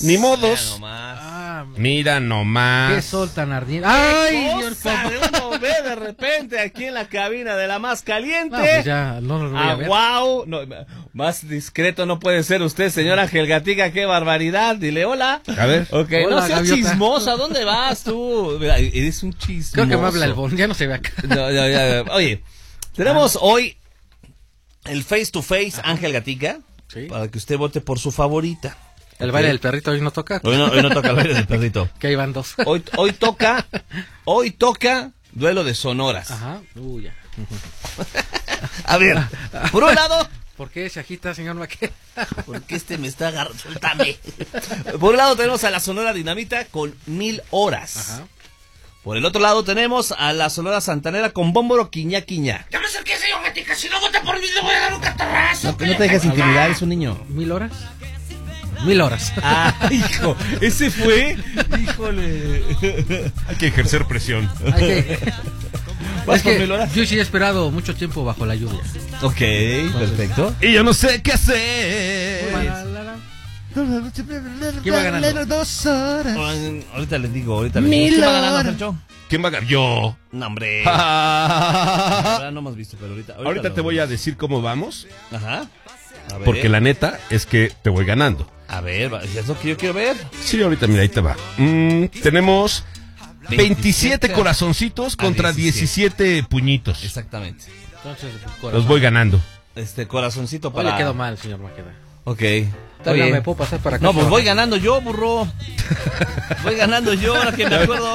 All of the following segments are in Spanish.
Ni modos. Mira nomás. Qué sol tan ardiente. ¡Ay, Dios mío! Uno ve de repente aquí en la cabina de la más caliente. No, pues ya, no lo voy a ver. ¡Wow! No, más discreto no puede ser usted, señor Ángel Gatica. ¡Qué barbaridad! Dile hola. A ver. Ok, Hola, no seas gaviota. chismosa. ¿Dónde vas tú? Mira, eres un chismoso. Creo que me habla el Bon. Ya no se ve acá. No, ya. Oye, tenemos hoy el face to face Ángel Gatica. Sí. Para que usted vote por su favorita. El baile del perrito hoy no toca. Hoy no toca el baile del perrito. Que ahí van dos. Hoy toca duelo de sonoras. Ajá. Ya. A ver, por un lado, ¿Por qué se agita, señor Maqueda? porque me está agarrando. Suéltame. Por un lado tenemos a la Sonora Dinamita con 1000 horas. Ajá. Por el otro lado tenemos a la Sonora Santanera con Bómboro Quiñá Quiñá. Ya me acerqué, señor Gatica. Si no vota por mí, le voy a dar un catarrazo. No te dejes intimidar, es un niño. ¿1000 horas? 1000 horas. Ah, hijo, ese fue. Híjole. Hay que ejercer presión. ¿Vas Es por que 1000 horas? yo sí he esperado mucho tiempo bajo la lluvia. Ok, perfecto. Y yo no sé qué hacer. ¿Quién va ganando? 2 horas. Ahorita les digo. ¿Quién va ganando, Fercho? ¿Quién va a ganar? Yo. No, hombre. La verdad no hemos visto, pero Ahorita te voy a decir cómo vamos. Ajá. A ver. Porque la neta es que te voy ganando. A ver, es lo que yo quiero ver. Sí, ahorita mira, ahí te va. Tenemos 27 corazoncitos contra 17 puñitos. Exactamente. Entonces, Los voy ganando. Corazoncito Hoy para... le quedó mal, señor Maqueda. Ok. Todavía me puedo pasar para acá. No, pues voy ganando yo, burro. Voy ganando yo, ahora que me acuerdo.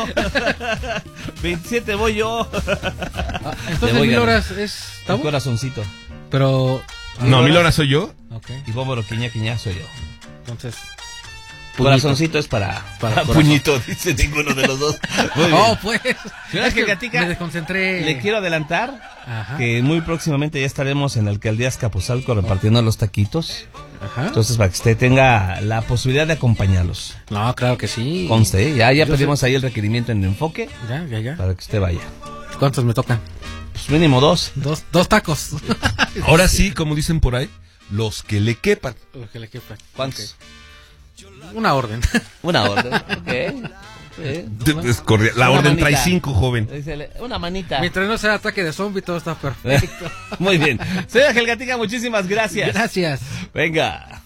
27 voy yo. Entonces 1000 horas es... Un ¿Tabo? corazoncito. Pero... No, 1000 horas soy yo. Ok, Y Bómboro Quiñá Quiñá soy yo. entonces... Corazoncito es para corazón. puñito, dice ninguno de los dos. Muy bien. No, pues... Señora Es que Gatica, me desconcentré. Le quiero adelantar Ajá. que muy próximamente ya estaremos en la alcaldía Azcapotzalco repartiendo los taquitos. Ajá. Entonces, para que usted tenga la posibilidad de acompañarlos. No, claro que sí. Conste, ya Yo pedimos ahí el requerimiento en Enfoque Ya. para que usted vaya. ¿Cuántos me tocan? Pues mínimo 2. Dos tacos. Ahora sí, como dicen por ahí, los que le quepan. Lo que le quepa. ¿Cuántos? Una orden. Una orden. Ok. Es correcto. La Una orden manita. trae 5, joven. Dícele, una manita. Mientras no sea ataque de zombie, todo está perfecto. Muy bien. Señora Ángel Gatica, muchísimas gracias. Gracias. Venga.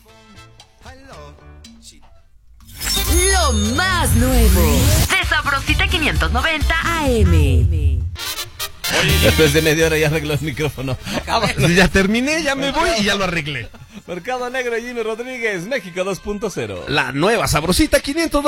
Lo más nuevo de Sabrosita 590 AM. Después de media hora ya arregló el micrófono. Ya terminé, ya me voy y ya lo arreglé. Mercado Negro, Jimmy Rodríguez, México 2.0. La nueva sabrosita 500.